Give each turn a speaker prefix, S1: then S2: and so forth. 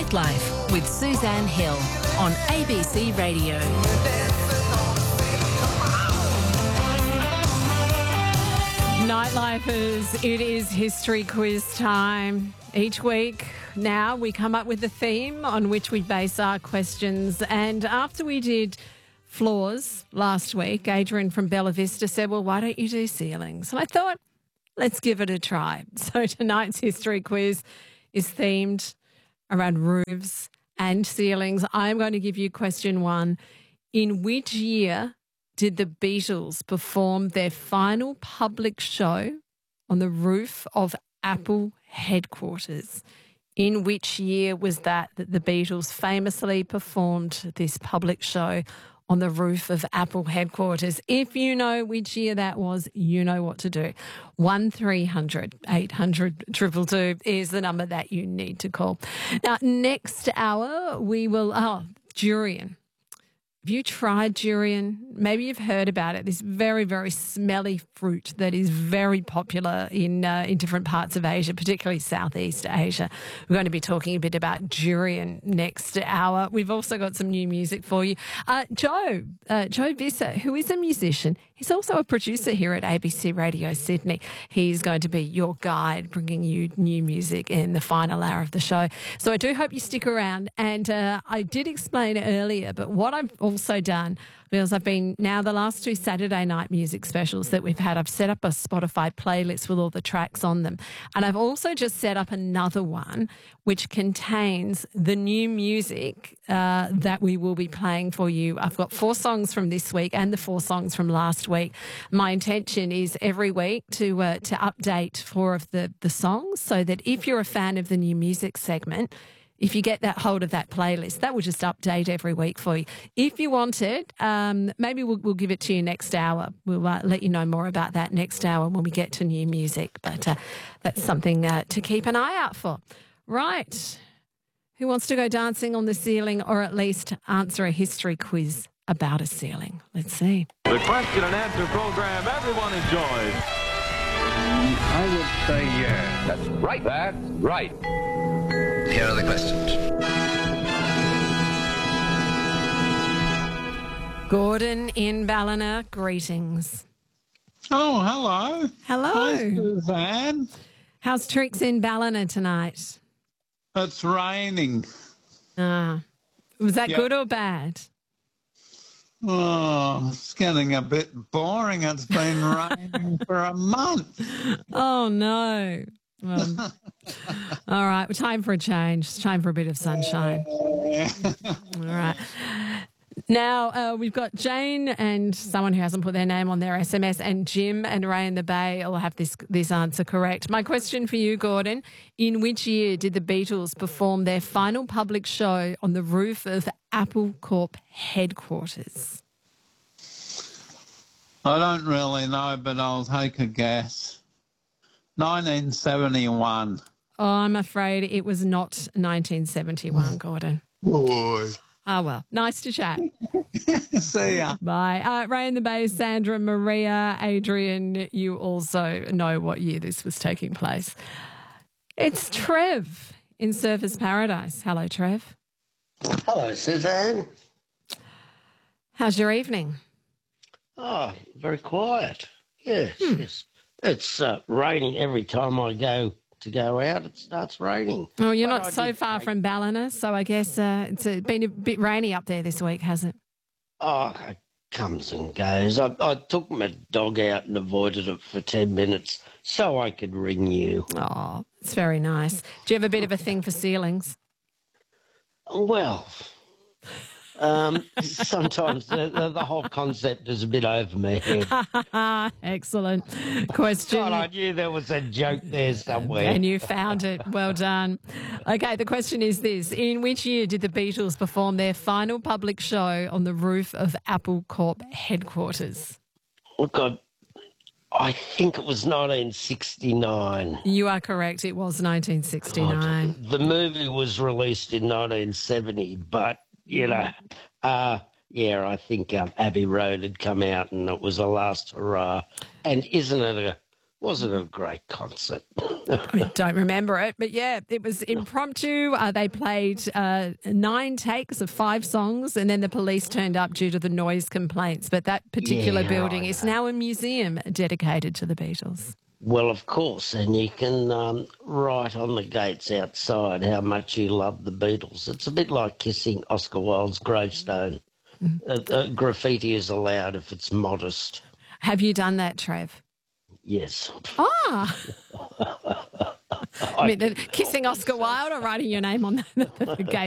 S1: Nightlife with Suzanne Hill on ABC Radio.
S2: Nightlifers, it is history quiz time. Each week now we come up with a theme on which we base our questions. And after we did floors last week, Adrian from Bella Vista said, well, why don't you do ceilings? And I thought, let's give it a try. So tonight's history quiz is themed around roofs and ceilings. I'm going to give you question one. In which year did the Beatles perform their final public show on the roof of Apple headquarters? In which year was that the Beatles famously performed this public show on the roof of Apple headquarters? If you know which year that was, you know what to do. 1300 800 222 is the number that you need to call. Now, next hour, we will... durian. Have you tried durian? Maybe you've heard about it. This very, very smelly fruit that is very popular in different parts of Asia, particularly Southeast Asia. We're going to be talking a bit about durian next hour. We've also got some new music for you. Joe Visser, who is a musician, he's also a producer here at ABC Radio Sydney. He's going to be your guide, bringing you new music in the final hour of the show. So I do hope you stick around. And I did explain it earlier, but what I've also done, because I've been now the last two Saturday night music specials that we've had, I've set up a Spotify playlist with all the tracks on them. And I've also just set up another one which contains the new music that we will be playing for you. I've got 4 songs from this week and the 4 songs from last week. My intention is every week to update 4 of the songs, so that if you're a fan of the new music segment, if you get that hold of that playlist, that will just update every week for you. If you want it, maybe we'll give it to you next hour. We'll let you know more about that next hour when we get to new music. But that's something to keep an eye out for. Right. Who wants to go dancing on the ceiling, or at least answer a history quiz about a ceiling? Let's see.
S3: The question and answer program everyone enjoys.
S4: I would say yes. That's right. That's right.
S5: Here are the questions.
S2: Gordon in Ballina, greetings.
S6: Oh, hello.
S2: Hello.
S6: Hi, Suzanne.
S2: How's Tricks in Ballina tonight?
S6: It's raining.
S2: Was that
S6: Yeah.
S2: good or bad?
S6: Oh, it's getting a bit boring. It's been raining for a month.
S2: Oh, no. Well, all right. Time for a change. It's time for a bit of sunshine. All right. Now, we've got Jane and someone who hasn't put their name on their SMS, and Jim and Ray in the Bay will have this answer correct. My question for you, Gordon, in which year did the Beatles perform their final public show on the roof of Apple Corp headquarters?
S6: I don't really know, but I'll take a guess. 1971.
S2: Oh, I'm afraid it was not 1971, Gordon.
S6: Boy.
S2: Oh, well, nice to chat.
S6: See ya.
S2: Bye. Ray in the Bay, Sandra, Maria, Adrian, you also know what year this was taking place. It's Trev in Surfers Paradise. Hello, Trev.
S7: Hello, Suzanne.
S2: How's your evening?
S7: Oh, very quiet. Yes, yes. It's raining every time I go out. It starts raining.
S2: Oh, you're not so far from Ballina, so I guess it's been a bit rainy up there this week, hasn't it?
S7: Oh, it comes and goes. I took my dog out and avoided it for 10 minutes so I could ring you.
S2: Oh, it's very nice. Do you have a bit of a thing for ceilings?
S7: Well, sometimes the whole concept is a bit over my head.
S2: Excellent question.
S7: God, I knew there was a joke there somewhere.
S2: And you found it. Well done. Okay, the question is this. In which year did the Beatles perform their final public show on the roof of Apple Corp headquarters?
S7: Look, I think it was 1969.
S2: You are correct. It was 1969.
S7: The movie was released in 1970, but, I think Abbey Road had come out and it was a last hurrah. And isn't it a Wasn't it a great concert?
S2: I don't remember it, but yeah, it was impromptu. They played 9 takes of 5 songs, and then the police turned up due to the noise complaints. But that particular building is now a museum dedicated to the Beatles.
S7: Well, of course, and you can write on the gates outside how much you love the Beatles. It's a bit like kissing Oscar Wilde's gravestone. Graffiti is allowed if it's modest.
S2: Have you done that, Trev?
S7: Yes.
S2: Ah. I mean, kissing Oscar Wilde or writing your name on the gate